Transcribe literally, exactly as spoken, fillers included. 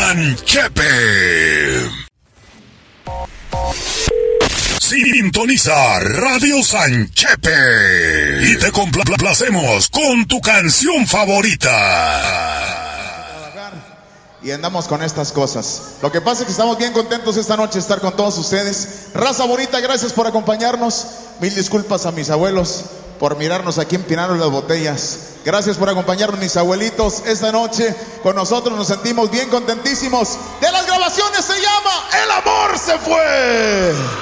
Sanchepe. Sintoniza Radio Sanchepe y te complacemos con tu canción favorita. Y andamos con estas cosas. Lo que pasa es que estamos bien contentos esta noche de estar con todos ustedes. Raza bonita, gracias por acompañarnos. Mil disculpas a mis abuelos por mirarnos aquí empinando las botellas. Gracias por acompañarnos, mis abuelitos. Esta noche con nosotros nos sentimos bien contentísimos. De las grabaciones se llama El amor se fue.